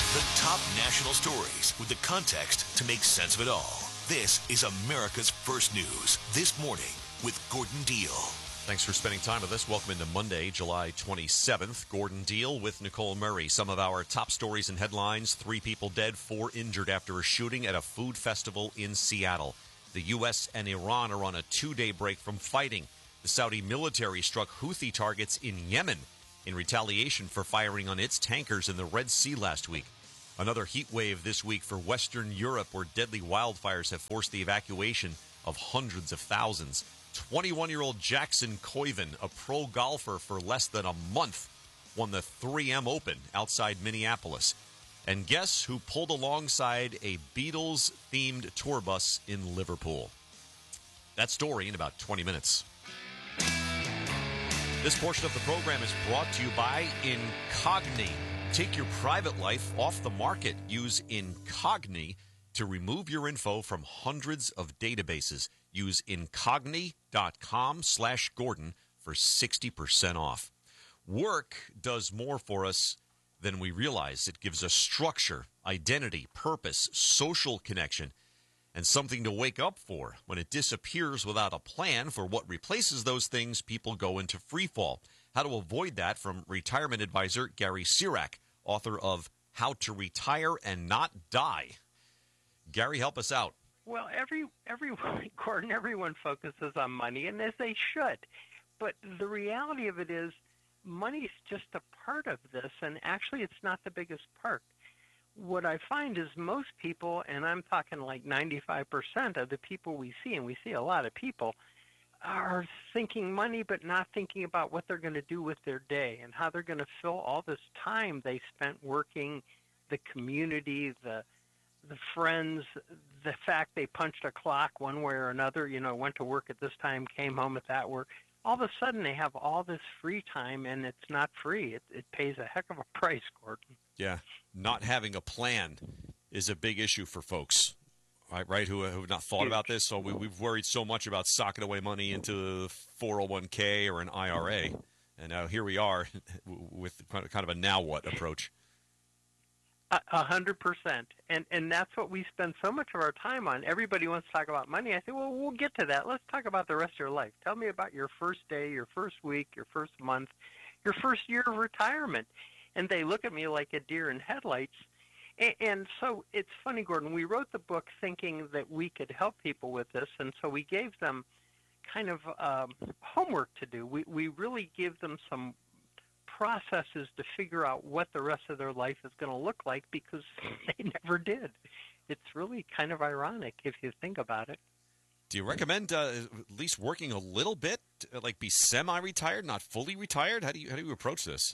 The top national stories with the context to make sense of it all. This is America's First News This Morning with Gordon Deal. Thanks for spending time with us. Welcome into Monday, July 27th. Gordon Deal with Nicole Murray. Some of our top stories and headlines. 3 people dead, 4 injured after a shooting at a food festival in Seattle. The U.S. and Iran are on a 2-day break from fighting. The Saudi military struck Houthi targets in Yemen in retaliation for firing on its tankers in the Red Sea last week. Another heat wave this week for Western Europe, where deadly wildfires have forced the evacuation of hundreds of thousands. 21-year-old Jackson Koiven, a pro golfer for less than a month, won the 3M Open outside Minneapolis. And guess who pulled alongside a Beatles-themed tour bus in Liverpool? That story in about 20 minutes. This portion of the program is brought to you by Incogni. Take your private life off the market. Use Incogni to remove your info from hundreds of databases. Use Incogni.com/Gordon for 60% off. Work does more for us than we realize. It gives us structure, identity, purpose, social connection, and something to wake up for. When it disappears without a plan for what replaces those things, people go into free fall. How to avoid that, from retirement advisor Gary Sirak, author of How to Retire and Not Die. Gary, help us out. Well, everyone, Gordon, everyone focuses on money, and as they should. But the reality of it is, money is just a part of this, and actually it's not the biggest part. What I find is most people, and I'm talking like 95% of the people we see, and we see a lot of people, are thinking money but not thinking about what they're going to do with their day and how they're going to fill all this time they spent working, the community, the friends, the fact they punched a clock one way or another, went to work at this time, came home at that work. All of a sudden they have all this free time, and it's not free. It pays a heck of a price, Gordon. Yeah, not having a plan is a big issue for folks, right? Who have not thought about this. So we've worried so much about socking away money into 401k or an IRA, and now here we are with kind of a now what approach. 100%, and that's what we spend so much of our time on. Everybody wants to talk about money. I say, well, we'll get to that. Let's talk about the rest of your life. Tell me about your first day, your first week, your first month, your first year of retirement. And they look at me like a deer in headlights. And so it's funny, Gordon, we wrote the book thinking that we could help people with this, and so we gave them kind of homework to do. We really give them some processes to figure out what the rest of their life is going to look like, because they never did. It's really kind of ironic if you think about it. Do you recommend at least working a little bit, like be semi-retired, not fully retired? How do you approach this?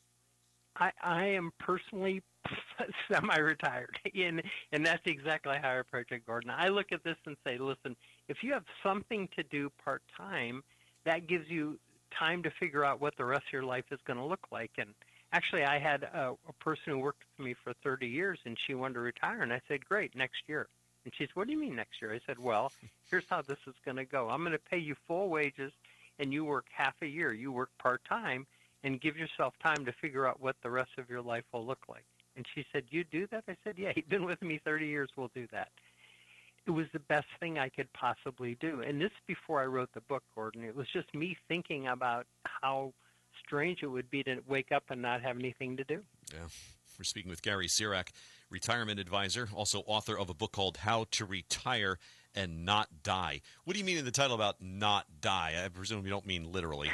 I am personally semi-retired, and that's exactly how I approach it, Gordon. I look at this and say, listen, if you have something to do part-time, that gives you time to figure out what the rest of your life is going to look like. And actually, I had a person who worked with me for 30 years, and she wanted to retire, and I said, great, next year. And she said, what do you mean next year? I said, well, here's how this is going to go. I'm going to pay you full wages, and you work half a year. You work part-time, and give yourself time to figure out what the rest of your life will look like. And she said, you do that? I said, yeah, you've been with me 30 years. We'll do that. It was the best thing I could possibly do. And this before I wrote the book, Gordon. It was just me thinking about how strange it would be to wake up and not have anything to do. Yeah. We're speaking with Gary Sirak, retirement advisor, also author of a book called How to Retire and Not Die. What do you mean in the title about not die? I presume you don't mean literally.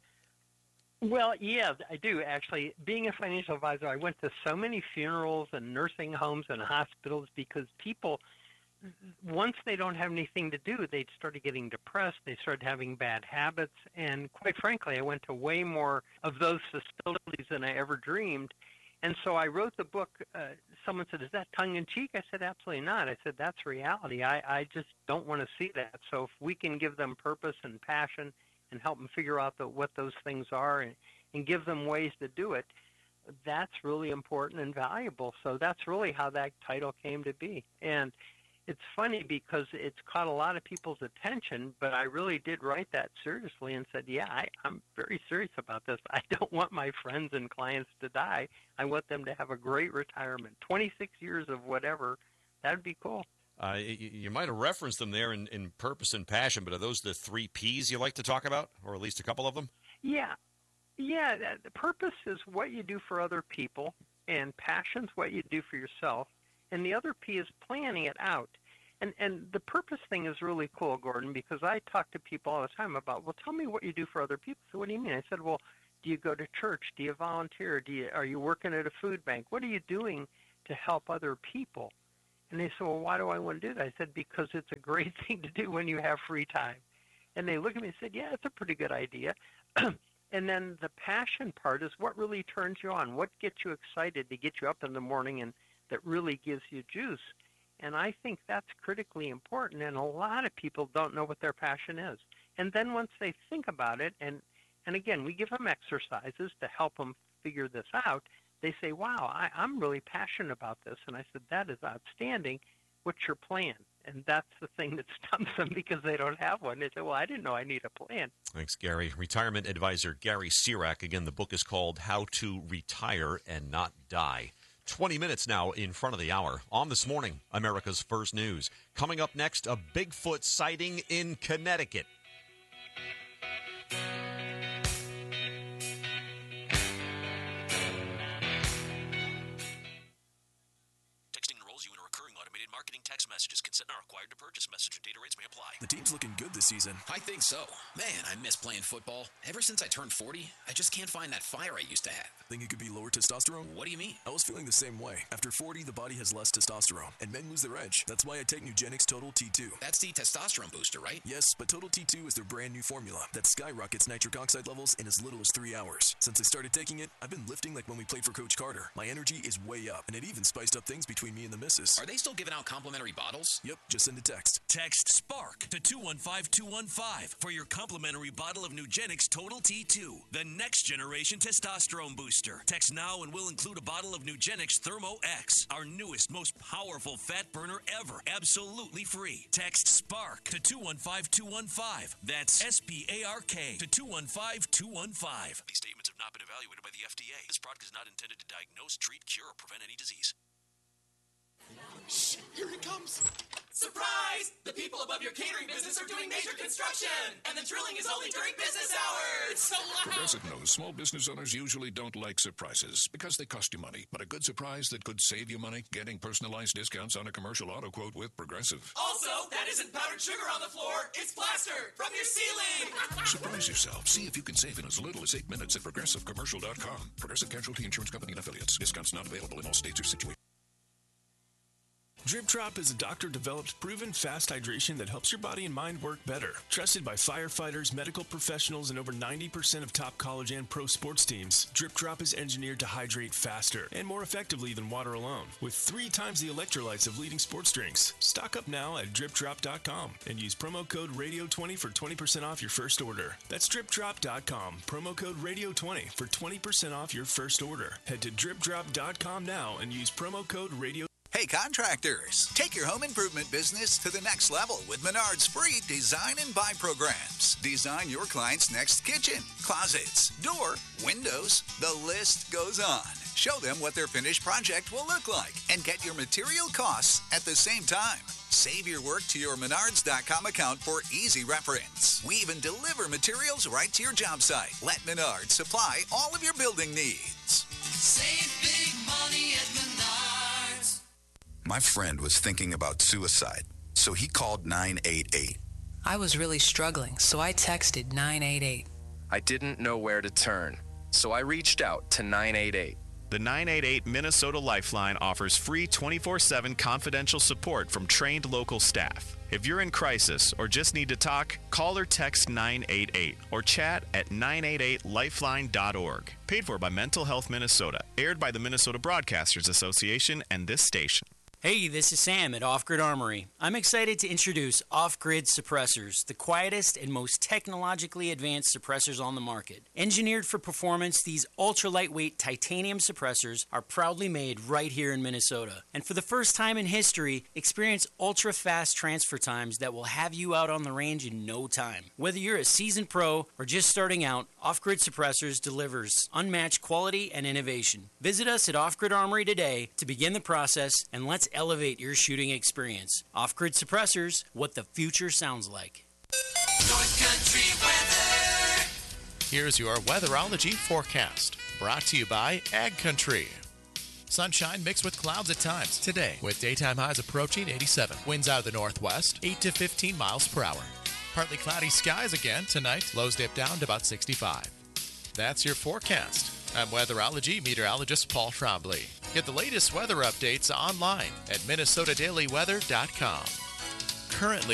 Well, yeah, I do, actually. Being a financial advisor, I went to so many funerals and nursing homes and hospitals because people, once they don't have anything to do, they started getting depressed. They started having bad habits. And quite frankly, I went to way more of those facilities than I ever dreamed. And so I wrote the book. Someone said, is that tongue-in-cheek? I said, absolutely not. I said, that's reality. I just don't want to see that. So if we can give them purpose and passion and help them figure out what those things are and give them ways to do it, that's really important and valuable. So that's really how that title came to be. And It's funny because it's caught a lot of people's attention, but I really did write that seriously and said, yeah, I'm very serious about this. I don't want my friends and clients to die. I want them to have a great retirement. 26 years of whatever, that would be cool. You might have referenced them there in purpose and passion, but are those the 3 Ps you like to talk about, or at least a couple of them? Yeah. The purpose is what you do for other people, and passion's what you do for yourself. And the other P is planning it out. And the purpose thing is really cool, Gordon, because I talk to people all the time about, well, tell me what you do for other people. So what do you mean? I said, well, do you go to church? Do you volunteer? Are you working at a food bank? What are you doing to help other people? And they said, well, why do I want to do that? I said, because it's a great thing to do when you have free time. And they looked at me and said, yeah, it's a pretty good idea. And then the passion part is what really turns you on, what gets you excited to get you up in the morning and that really gives you juice. And I think that's critically important, and a lot of people don't know what their passion is. And then once they think about it, and again, we give them exercises to help them figure this out, they say, wow, I'm really passionate about this. And I said, that is outstanding. What's your plan? And that's the thing that stumps them because they don't have one. They say, well, I didn't know I need a plan. Thanks, Gary. Retirement advisor Gary Sirak. Again, the book is called How to Retire and Not Die. 20 minutes now in front of the hour. On This Morning, America's First News. Coming up next, a Bigfoot sighting in Connecticut. Marketing text messages. Consent not required to purchase. Message and data rates may apply. The team's looking good this season. I think so. Man, I miss playing football. Ever since I turned 40, I just can't find that fire I used to have. Think it could be lower testosterone? What do you mean? I was feeling the same way. After 40, the body has less testosterone, and men lose their edge. That's why I take Nugenix Total T2. That's the testosterone booster, right? Yes, but Total T2 is their brand new formula that skyrockets nitric oxide levels in as little as 3 hours. Since I started taking it, I've been lifting like when we played for Coach Carter. My energy is way up, and it even spiced up things between me and the missus. Are they still giving out complimentary bottles? Yep, just send a text. Text SPARK to 215-215 for your complimentary bottle of Nugenix Total T2, the next generation testosterone booster. Text now and we'll include a bottle of Nugenix Thermo X, our newest, most powerful fat burner ever, absolutely free. Text SPARK to 215-215. That's SPARK to 215-215. These statements have not been evaluated by the FDA. This product is not intended to diagnose, treat, cure, or prevent any disease. Shh, here he comes. Surprise! The people above your catering business are doing major construction, and the drilling is only during business hours. It's so loud. Progressive knows small business owners usually don't like surprises because they cost you money. But a good surprise that could save you money, getting personalized discounts on a commercial auto quote with Progressive. Also, that isn't powdered sugar on the floor. It's plaster from your ceiling. Surprise yourself. See if you can save in as little as 8 minutes at ProgressiveCommercial.com. Progressive Casualty Insurance Company and Affiliates. Discounts not available in all states or situations. Drip Drop is a doctor-developed, proven fast hydration that helps your body and mind work better. Trusted by firefighters, medical professionals, and over 90% of top college and pro sports teams, Drip Drop is engineered to hydrate faster and more effectively than water alone, with 3 times the electrolytes of leading sports drinks. Stock up now at DripDrop.com and use promo code RADIO20 for 20% off your first order. That's DripDrop.com, promo code RADIO20 for 20% off your first order. Head to DripDrop.com now and use promo code RADIO20. Hey contractors, take your home improvement business to the next level with Menard's free design and buy programs. Design your client's next kitchen, closets, door, windows, the list goes on. Show them what their finished project will look like and get your material costs at the same time. Save your work to your Menards.com account for easy reference. We even deliver materials right to your job site. Let Menards supply all of your building needs. Save big money at Menards. My friend was thinking about suicide, so he called 988. I was really struggling, so I texted 988. I didn't know where to turn, so I reached out to 988. The 988 Minnesota Lifeline offers free 24/7 confidential support from trained local staff. If you're in crisis or just need to talk, call or text 988 or chat at 988lifeline.org. Paid for by Mental Health Minnesota. Aired by the Minnesota Broadcasters Association and this station. Hey, this is Sam at Off Grid Armory. I'm excited to introduce Off Grid Suppressors, the quietest and most technologically advanced suppressors on the market. Engineered for performance, these ultra-lightweight titanium suppressors are proudly made right here in Minnesota. And for the first time in history, experience ultra-fast transfer times that will have you out on the range in no time. Whether you're a seasoned pro or just starting out, Off Grid Suppressors delivers unmatched quality and innovation. Visit us at Off Grid Armory today to begin the process, and let's elevate your shooting experience. Off Grid Suppressors, what the future sounds like. North Country weather. Here's your weatherology forecast, brought to you by Ag Country. Sunshine mixed with clouds at times today, with daytime highs approaching 87. Winds out of the northwest, 8 to 15 miles per hour. Partly cloudy skies again tonight. Lows dip down to about 65. That's your forecast. I'm weatherology meteorologist Paul Trombley. Get the latest weather updates online at MinnesotaDailyWeather.com. Currently